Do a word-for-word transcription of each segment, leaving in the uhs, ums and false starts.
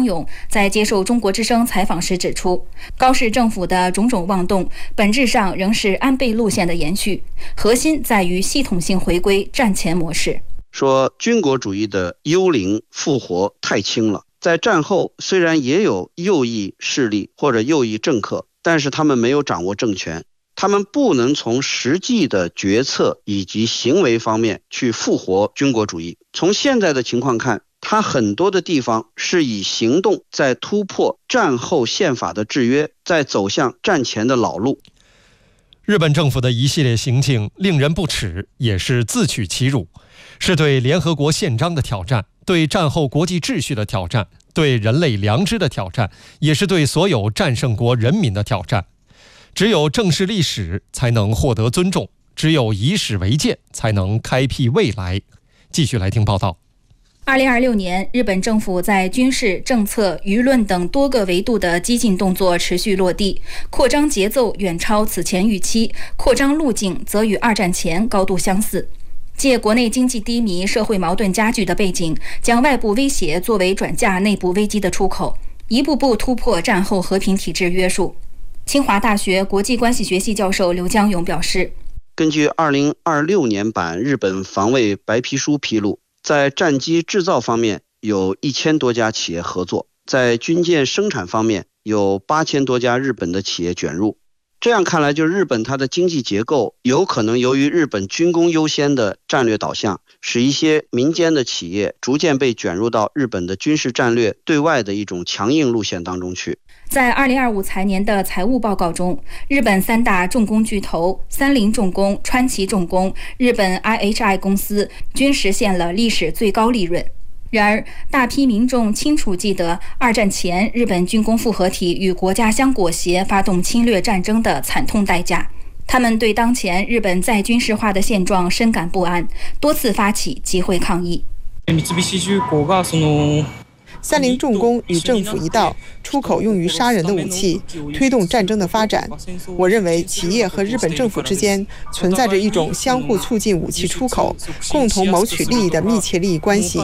勇在接受中国之声采访时指出，高市政府的种种妄动本质上仍是安倍路线的延续，核心在于系统性回归战前模式。 说军国主义的幽灵复活太轻了，在战后虽然也有右翼势力或者右翼政客，但是他们没有掌握政权，他们不能从实际的决策以及行为方面去复活军国主义。从现在的情况看，他很多的地方是以行动在突破战后宪法的制约，在走向战前的老路。 日本政府的一系列行径令人不齿，也是自取其辱，是对联合国宪章的挑战，对战后国际秩序的挑战，对人类良知的挑战，也是对所有战胜国人民的挑战。只有正视历史，才能获得尊重；只有以史为鉴，才能开辟未来。继续来听报道。 二零二六年，日本政府在军事、政策、舆论等多个维度的激进动作持续落地，扩张节奏远超此前预期，扩张路径则与二战前高度相似。借国内经济低迷、社会矛盾加剧的背景，将外部威胁作为转嫁内部危机的出口，一步步突破战后和平体制约束。清华大学国际关系学系教授刘江勇表示， 根据二零二六年版日本防卫白皮书披露，在战机制造方面有一千多家企业合作，在军舰生产方面有八千多家日本的企业卷入。这样看来，就日本它的经济结构有可能由于日本军工优先的战略导向，使一些民间的企业逐渐被卷入到日本的军事战略对外的一种强硬路线当中去。 在二零二五财年的财务报告中，日本三大重工巨头三菱重工、川崎重工、日本 I H I 公司均实现了历史最高利润。然而，大批民众清楚记得二战前日本军工复合体与国家相裹挟发动侵略战争的惨痛代价。他们对当前日本再军事化的现状深感不安，多次发起集会抗议。 三菱重工与政府一道，出口用于杀人的武器，推动战争的发展。我认为企业和日本政府之间存在着一种相互促进武器出口、共同谋取利益的密切利益关系。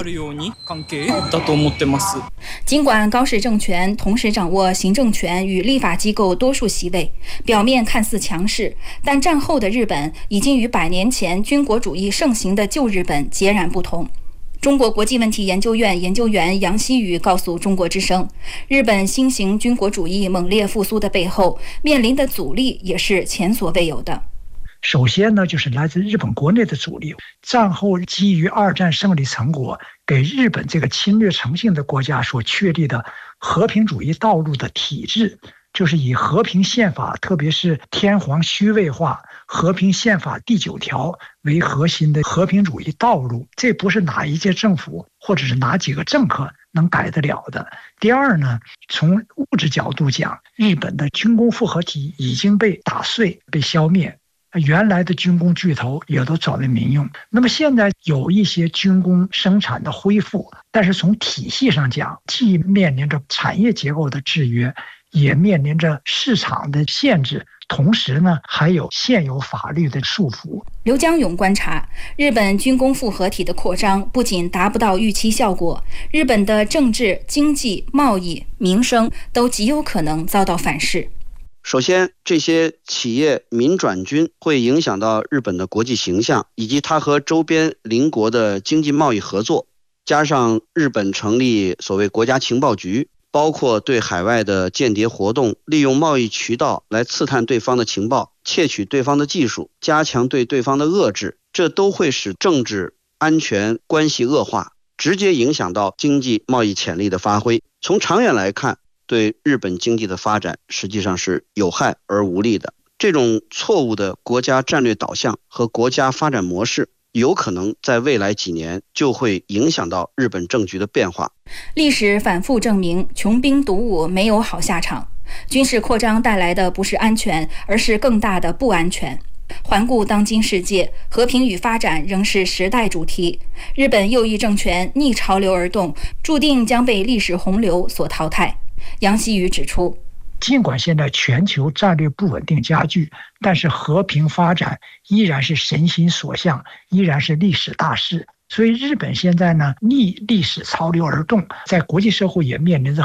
尽管高市政权同时掌握行政权与立法机构多数席位，表面看似强势，但战后的日本已经与百年前军国主义盛行的旧日本截然不同。中国国际问题研究院研究员杨希宇告诉中国之声，日本新型军国主义猛烈复苏的背后，面临的阻力也是前所未有的。 首先呢，就是来自日本国内的阻力。战后基于二战胜利成果，给日本这个侵略成性的国家所确立的和平主义道路的体制，就是以和平宪法，特别是天皇虚位化和平宪法第九条为核心的和平主义道路，这不是哪一届政府或者是哪几个政客能改得了的。第二呢，从物质角度讲，日本的军工复合体已经被打碎、被消灭，原来的军工巨头也都转为民用。那么现在有一些军工生产的恢复，但是从体系上讲，既面临着产业结构的制约，也面临着市场的限制，同时呢，还有现有法律的束缚。 刘江勇观察，日本军工复合体的扩张不仅达不到预期效果，日本的政治、经济、贸易、民生都极有可能遭到反噬。 首先，这些企业民转军会影响到日本的国际形象，以及它和周边邻国的经济贸易合作，加上日本成立所谓国家情报局，包括对海外的间谍活动，利用贸易渠道来刺探对方的情报，窃取对方的技术，加强对对方的遏制，这都会使政治安全关系恶化，直接影响到经济贸易潜力的发挥。从长远来看，对日本经济的发展实际上是有害而无利的。这种错误的国家战略导向和国家发展模式，有可能在未来几年就会影响到日本政局的变化。 历史反复证明，穷兵黩武没有好下场。军事扩张带来的不是安全，而是更大的不安全。环顾当今世界，和平与发展仍是时代主题。日本右翼政权逆潮流而动，注定将被历史洪流所淘汰。杨希宇指出， 尽管现在全球战略不稳定加剧，但是和平发展依然是神心所向，依然是历史大势。所以日本现在呢，逆历史潮流而动，在国际社会也面临着